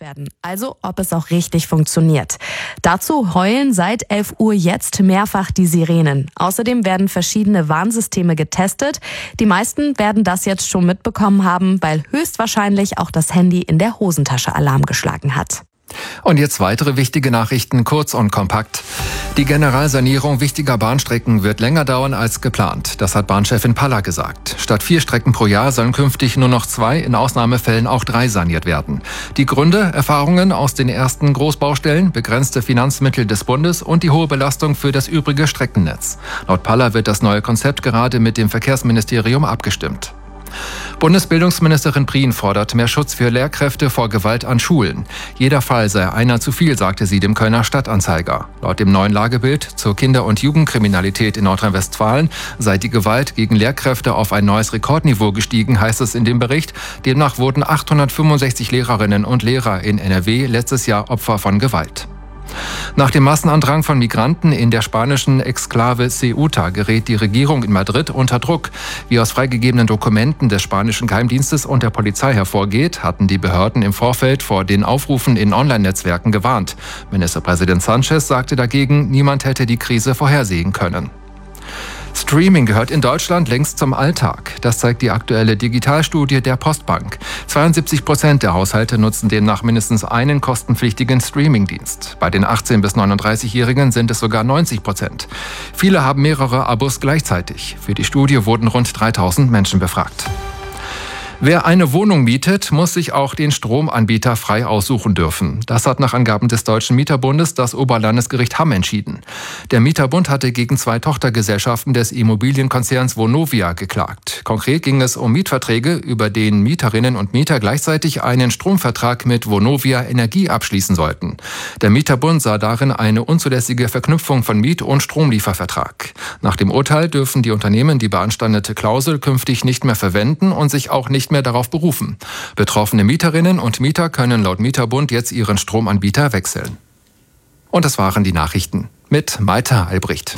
werden, also ob es auch richtig funktioniert. Dazu heulen seit 11 Uhr jetzt mehrfach die Sirenen. Außerdem werden verschiedene Warnsysteme getestet. Die meisten werden das jetzt schon mitbekommen haben, weil höchstwahrscheinlich auch das Handy in der Hosentasche Alarm geschlagen hat. Und jetzt weitere wichtige Nachrichten, kurz und kompakt. Die Generalsanierung wichtiger Bahnstrecken wird länger dauern als geplant. Das hat Bahnchefin Palla gesagt. Statt 4 Strecken pro Jahr sollen künftig nur noch 2, in Ausnahmefällen auch 3 saniert werden. Die Gründe: Erfahrungen aus den ersten Großbaustellen, begrenzte Finanzmittel des Bundes und die hohe Belastung für das übrige Streckennetz. Laut Palla wird das neue Konzept gerade mit dem Verkehrsministerium abgestimmt. Bundesbildungsministerin Prien fordert mehr Schutz für Lehrkräfte vor Gewalt an Schulen. Jeder Fall sei einer zu viel, sagte sie dem Kölner Stadtanzeiger. Laut dem neuen Lagebild zur Kinder- und Jugendkriminalität in Nordrhein-Westfalen sei die Gewalt gegen Lehrkräfte auf ein neues Rekordniveau gestiegen, heißt es in dem Bericht. Demnach wurden 865 Lehrerinnen und Lehrer in NRW letztes Jahr Opfer von Gewalt. Nach dem Massenandrang von Migranten in der spanischen Exklave Ceuta gerät die Regierung in Madrid unter Druck. Wie aus freigegebenen Dokumenten des spanischen Geheimdienstes und der Polizei hervorgeht, hatten die Behörden im Vorfeld vor den Aufrufen in Online-Netzwerken gewarnt. Ministerpräsident Sánchez sagte dagegen, niemand hätte die Krise vorhersehen können. Streaming gehört in Deutschland längst zum Alltag. Das zeigt die aktuelle Digitalstudie der Postbank. 72% der Haushalte nutzen demnach mindestens einen kostenpflichtigen Streamingdienst. Bei den 18- bis 39-Jährigen sind es sogar 90%. Viele haben mehrere Abos gleichzeitig. Für die Studie wurden rund 3000 Menschen befragt. Wer eine Wohnung mietet, muss sich auch den Stromanbieter frei aussuchen dürfen. Das hat nach Angaben des Deutschen Mieterbundes das Oberlandesgericht Hamm entschieden. Der Mieterbund hatte gegen 2 Tochtergesellschaften des Immobilienkonzerns Vonovia geklagt. Konkret ging es um Mietverträge, über denen Mieterinnen und Mieter gleichzeitig einen Stromvertrag mit Vonovia Energie abschließen sollten. Der Mieterbund sah darin eine unzulässige Verknüpfung von Miet- und Stromliefervertrag. Nach dem Urteil dürfen die Unternehmen die beanstandete Klausel künftig nicht mehr verwenden und sich auch nicht mehr darauf berufen. Betroffene Mieterinnen und Mieter können laut Mieterbund jetzt ihren Stromanbieter wechseln. Und das waren die Nachrichten mit Maita Albrecht.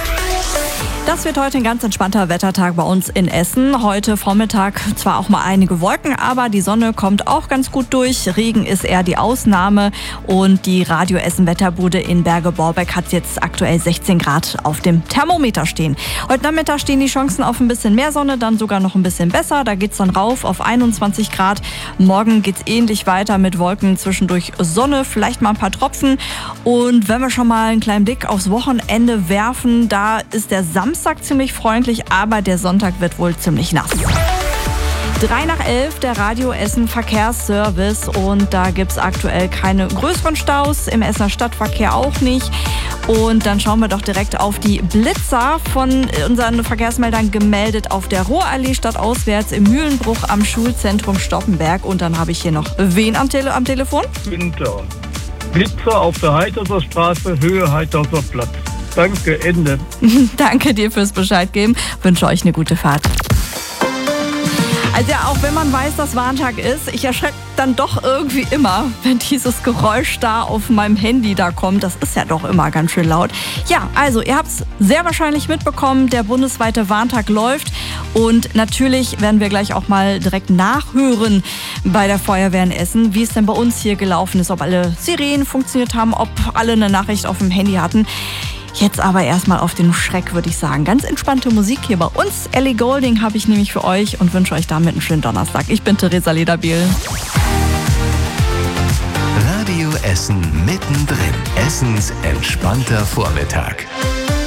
Das wird heute ein ganz entspannter Wettertag bei uns in Essen. Heute Vormittag zwar auch mal einige Wolken, aber die Sonne kommt auch ganz gut durch. Regen ist eher die Ausnahme und die Radio Essen Wetterbude in Berge-Borbeck hat jetzt aktuell 16 Grad auf dem Thermometer stehen. Heute Nachmittag stehen die Chancen auf ein bisschen mehr Sonne, dann sogar noch ein bisschen besser. Da geht's dann rauf auf 21 Grad. Morgen geht's ähnlich weiter mit Wolken, zwischendurch Sonne, vielleicht mal ein paar Tropfen. Und wenn wir schon mal einen kleinen Blick aufs Wochenende werfen, da ist der Samstag ziemlich freundlich, aber der Sonntag wird wohl ziemlich nass. 3 nach 11, der Radio Essen Verkehrsservice, und da gibt es aktuell keine größeren Staus, im Essener Stadtverkehr auch nicht. Und dann schauen wir doch direkt auf die Blitzer von unseren Verkehrsmeldern gemeldet auf der Ruhrallee stadtauswärts im Mühlenbruch am Schulzentrum Stoppenberg. Und dann habe ich hier noch wen am Telefon? Winter. Blitzer auf der Heiterser Straße, Höhe Heiterser Platz. Danke, Ende. Danke dir fürs Bescheid geben. Wünsche euch eine gute Fahrt. Also ja, auch wenn man weiß, dass Warntag ist, ich erschrecke dann doch irgendwie immer, wenn dieses Geräusch da auf meinem Handy da kommt. Das ist ja doch immer ganz schön laut. Ja, also ihr habt es sehr wahrscheinlich mitbekommen, der bundesweite Warntag läuft. Und natürlich werden wir gleich auch mal direkt nachhören bei der Feuerwehr in Essen, wie es denn bei uns hier gelaufen ist, ob alle Sirenen funktioniert haben, ob alle eine Nachricht auf dem Handy hatten. Jetzt aber erstmal auf den Schreck, würde ich sagen. Ganz entspannte Musik hier bei uns. Ellie Goulding habe ich nämlich für euch und wünsche euch damit einen schönen Donnerstag. Ich bin Theresa Lederbiel. Radio Essen mittendrin. Essens entspannter Vormittag.